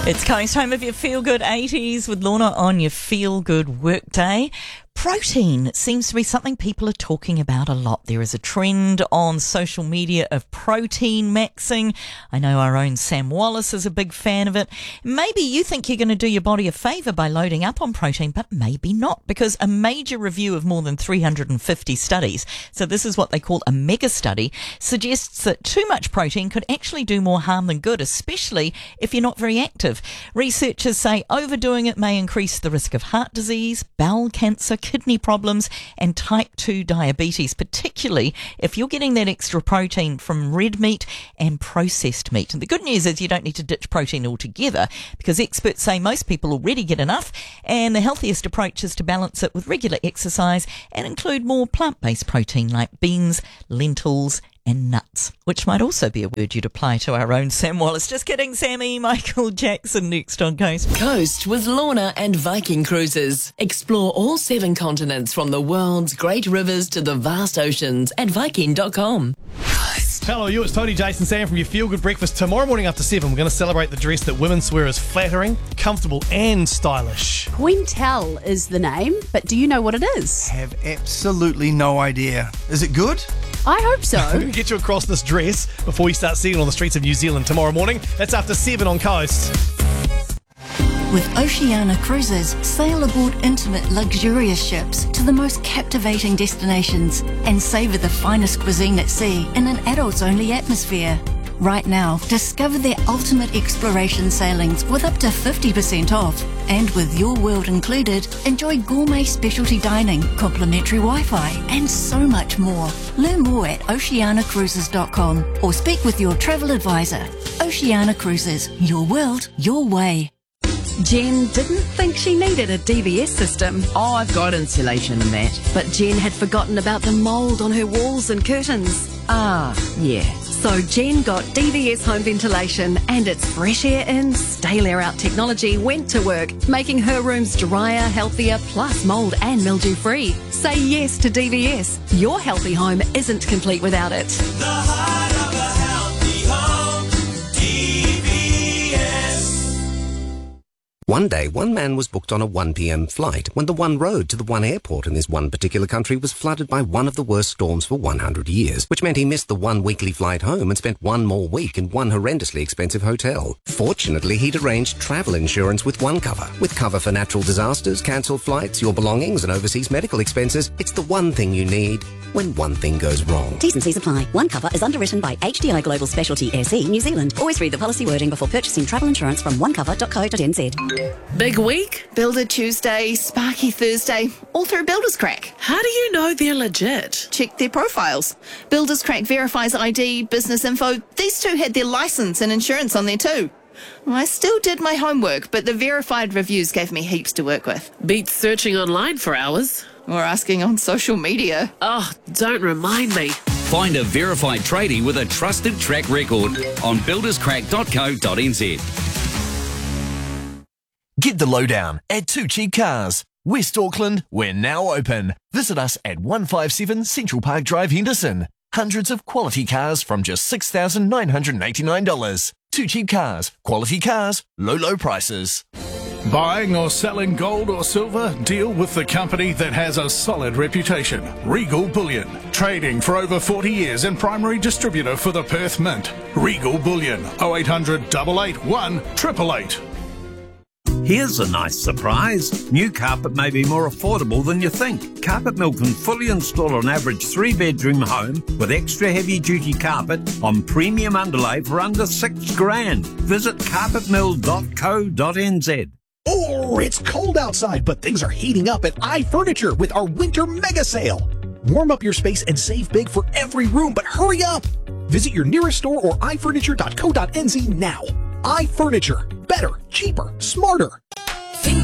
It's Coast, home of your feel-good 80s with Lorna on your feel-good workday. Protein seems to be something people are talking about a lot. There is a trend on social media of protein maxing. I know our own Sam Wallace is a big fan of it. Maybe you think you're going to do your body a favour by loading up on protein, but maybe not, because a major review of more than 350 studies, so this is what they call a mega study, suggests that too much protein could actually do more harm than good, especially if you're not very active. Researchers say overdoing it may increase the risk of heart disease, bowel cancer, kidney problems and type 2 diabetes, particularly if you're getting that extra protein from red meat and processed meat. And the good news is you don't need to ditch protein altogether, because experts say most people already get enough, and the healthiest approach is to balance it with regular exercise and include more plant-based protein like beans, lentils and nuts, which might also be a word you'd apply to our own Sam Wallace. Just kidding, Sammy. Michael Jackson next on Coast. Coast with Lorna and Viking Cruises. Explore all 7 continents from the world's great rivers to the vast oceans at Viking.com. Hello, you. It's Tony, Jason, Sam from your Feel Good Breakfast. Tomorrow morning after 7, we're going to celebrate the dress that women swear is flattering, comfortable and stylish. Quintel is the name, but do you know what it is? Have absolutely no idea. Is it good? I hope so. We're going to get you across this dress before you start seeing it on the streets of New Zealand tomorrow morning. That's after 7 on Coast. With Oceania Cruises, sail aboard intimate, luxurious ships to the most captivating destinations and savour the finest cuisine at sea in an adults-only atmosphere. Right now, discover their ultimate exploration sailings with up to 50% off. And with Your World included, enjoy gourmet specialty dining, complimentary Wi-Fi, and so much more. Learn more at oceanacruises.com or speak with your travel advisor. Oceania Cruises, your world, your way. Jen didn't think she needed a DVS system. Oh, I've got insulation and that. But Jen had forgotten about the mould on her walls and curtains. Ah, yeah. So Jen got DVS home ventilation, and its fresh air in, stale air out technology went to work, making her rooms drier, healthier, plus mould and mildew free. Say yes to DVS. Your healthy home isn't complete without it. The heart of a healthy home, DVS. One day, one man was booked on a 1 p.m. flight when the one road to the one airport in this one particular country was flooded by one of the worst storms for 100 years, which meant he missed the one weekly flight home and spent one more week in one horrendously expensive hotel. Fortunately, he'd arranged travel insurance with OneCover. With cover for natural disasters, cancelled flights, your belongings and overseas medical expenses, it's the one thing you need when one thing goes wrong. T's and C's apply. OneCover is underwritten by HDI Global Specialty SE New Zealand. Always read the policy wording before purchasing travel insurance from onecover.co.nz. Big week, Builder Tuesday, Sparky Thursday, all through Builders Crack. How do you know they're legit? Check their profiles. Builders Crack verifies ID, business info. These two had their license and insurance on there too. I still did my homework, but the verified reviews gave me heaps to work with. Beats searching online for hours. Or asking on social media. Oh, don't remind me. Find a verified tradie with a trusted track record on builderscrack.co.nz. Get the lowdown at Two Cheap Cars. West Auckland, we're now open. Visit us at 157 Central Park Drive, Henderson. Hundreds of quality cars from just $6,989. Two Cheap Cars. Quality cars, low prices. Buying or selling gold or silver? Deal with the company that has a solid reputation. Regal Bullion. Trading for over 40 years and primary distributor for the Perth Mint. Regal Bullion. 0800 881 888. Here's a nice surprise. New carpet may be more affordable than you think. Carpet Mill can fully install an average 3-bedroom home with extra heavy-duty carpet on premium underlay for under $6,000. Visit carpetmill.co.nz. Oh, it's cold outside, but things are heating up at iFurniture with our winter mega sale. Warm up your space and save big for every room, but hurry up! Visit your nearest store or ifurniture.co.nz now. iFurniture. Better, cheaper, smarter.